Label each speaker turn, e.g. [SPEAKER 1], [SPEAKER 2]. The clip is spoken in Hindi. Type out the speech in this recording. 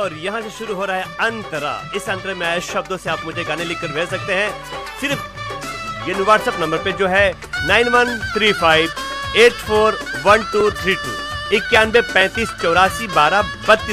[SPEAKER 1] और यहाँ से शुरू हो रहा है अंतरा। इस अंतरे में आए शब्दों से आप मुझे गाने लिखकर भेज सकते हैं। सिर्फ ये व्हाट्सएप नंबर पे जो है 9135841232 9135841232